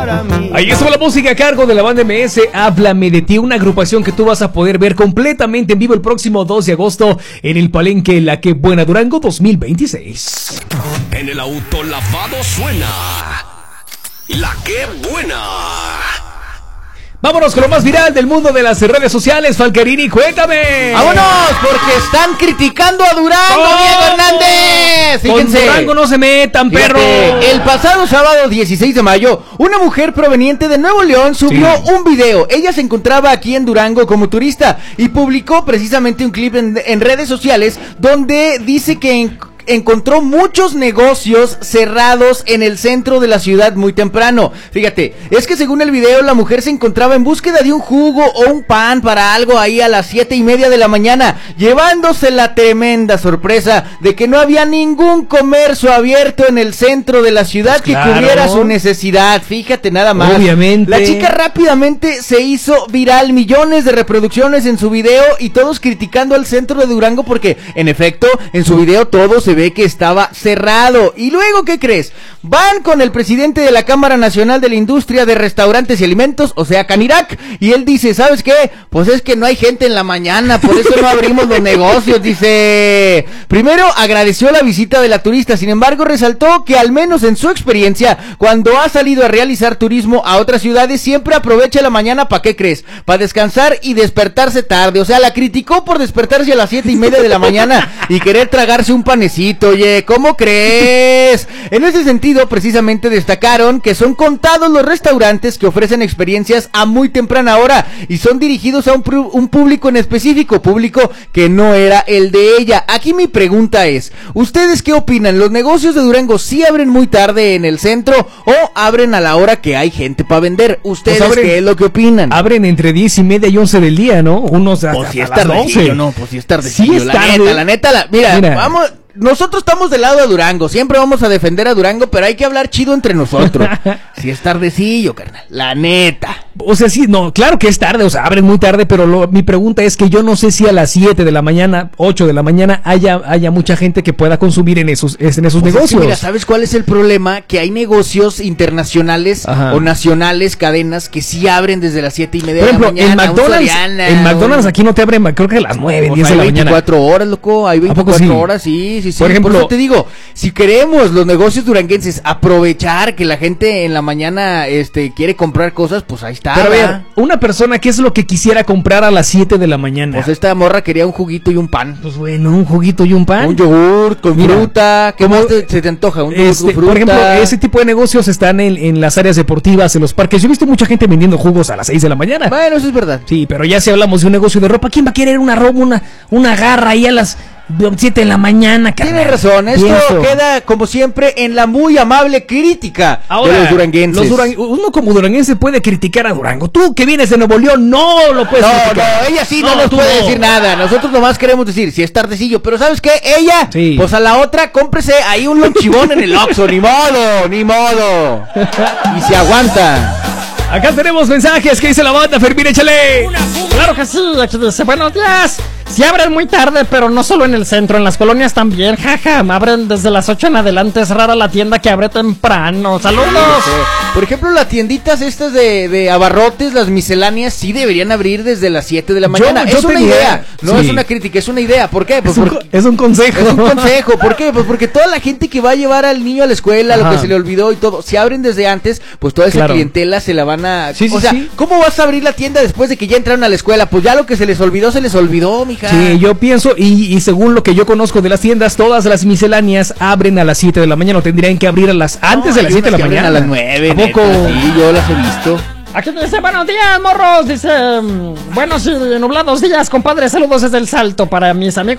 para mí. Ahí estuvo la música a cargo de la banda MS, Háblame de ti, una agrupación que tú vas a poder ver completamente en vivo el próximo 2 de agosto en el Palenque La Que Buena Durango 2026. En el auto lavado suena La Que Buena. Vámonos con lo más viral del mundo de las redes sociales. Falcarini, cuéntame. ¡Vámonos! Porque están criticando a Durango, Diego Hernández. Fíjense. Con Durango no se metan, perro. Fíjate, el pasado sábado 16 de mayo, una mujer proveniente de Nuevo León subió un video. Ella se encontraba aquí en Durango como turista y publicó precisamente un clip en redes sociales donde dice que encontró muchos negocios cerrados en el centro de la ciudad muy temprano. Fíjate, es que según el video la mujer se encontraba en búsqueda de un jugo o un pan para algo ahí a las 7:30 de la mañana, llevándose la tremenda sorpresa de que no había ningún comercio abierto en el centro de la ciudad que cubriera su necesidad. Fíjate nada más. Obviamente. La chica rápidamente se hizo viral, millones de reproducciones en su video y todos criticando al centro de Durango porque, en efecto, en su video todo se ve que estaba cerrado. Y luego, ¿qué crees? Van con el presidente de la Cámara Nacional de la Industria de Restaurantes y Alimentos, o sea, Canirac, y él dice, ¿sabes qué? Pues es que no hay gente en la mañana, por eso no abrimos los negocios, dice. Primero agradeció la visita de la turista, sin embargo resaltó que al menos en su experiencia, cuando ha salido a realizar turismo a otras ciudades, siempre aprovecha la mañana, ¿para qué crees? Para descansar y despertarse tarde. O sea, la criticó por despertarse a las 7:30 de la mañana y querer tragarse un panecito. Oye, ¿cómo crees? En ese sentido, precisamente destacaron que son contados los restaurantes que ofrecen experiencias a muy temprana hora y son dirigidos a un público en específico, público que no era el de ella. Aquí mi pregunta es, ¿ustedes qué opinan? ¿Los negocios de Durango sí abren muy tarde en el centro o abren a la hora que hay gente para vender? ¿Ustedes pues qué es lo que opinan? Abren entre 10:30 y 11 del día, ¿no? Unos hasta pues si es las 12. No, pues si es tardecillo. Sí es tarde. La neta, mira, vamos... Nosotros estamos del lado de Durango, siempre vamos a defender a Durango, pero hay que hablar chido entre nosotros. Si es tardecillo, carnal, la neta. O sea, sí, no, claro que es tarde, o sea, abren muy tarde, pero mi pregunta es que yo no sé si a las 7 de la mañana, 8 de la mañana, haya mucha gente que pueda consumir en esos negocios. Es que mira, ¿sabes cuál es el problema? Que hay negocios internacionales o nacionales, cadenas, que sí abren desde las 7:30 de la mañana. Por ejemplo, en McDonald's aquí no te abren, creo que a las 9, 10 de la mañana. Hay 24 horas, loco, hay 24 horas, sí. Por ejemplo, por eso te digo, si queremos los negocios duranguenses aprovechar que la gente en la mañana quiere comprar cosas, pues ahí está. Pero a ver, una persona, ¿qué es lo que quisiera comprar a las 7 de la mañana? Pues esta morra quería un juguito y un pan. Pues bueno, un juguito y un pan. Un yogurt con fruta. ¿Qué más se te antoja? Un yogurt con fruta. Por ejemplo, ese tipo de negocios están en las áreas deportivas, en los parques. Yo he visto mucha gente vendiendo jugos a las 6 de la mañana. Bueno, eso es verdad. Sí, pero ya si hablamos de un negocio de ropa, ¿quién va a querer una garra ahí a las 7 de la mañana, carnal? Tienes razón, esto queda como siempre en la muy amable crítica de los duranguenses. Uno como duranguense puede criticar a Durango. Tú que vienes de Nuevo León no lo puedes criticar. No, ella sí no nos puede decir nada. Nosotros nomás queremos decir, si es tardecillo, pero ¿sabes qué? Ella, pues a la otra, cómprese ahí un lonchibón en el Oxxo, ni modo. Y se aguanta. Acá tenemos mensajes que dice la banda, Fermín, échale. Claro que sí, aquí dice, buenos días. Sí abren muy tarde, pero no solo en el centro, en las colonias también, jaja, abren desde las 8 en adelante, es rara la tienda que abre temprano. ¡Saludos! Por ejemplo, las tienditas estas de abarrotes, las misceláneas, sí deberían abrir desde las 7 de la mañana. Es una idea, no es una crítica, es una idea. ¿Por qué? Pues es un consejo. Es un consejo, ¿por qué? Pues porque toda la gente que va a llevar al niño a la escuela, lo que se le olvidó y todo, si abren desde antes, pues toda esa clientela se la van a... ¿cómo vas a abrir la tienda después de que ya entraron a la escuela? Pues ya lo que se les olvidó, mija. Sí, yo pienso, y según lo que yo conozco de las tiendas, todas las misceláneas abren a las 7 de la mañana, o tendrían que abrir antes de las 7 de la mañana. A las 9, ¿A poco? Sí, yo las he visto. Aquí dice, buenos días, morros. Dice, buenos y nublados días, compadre. Saludos desde El Salto para mis amigos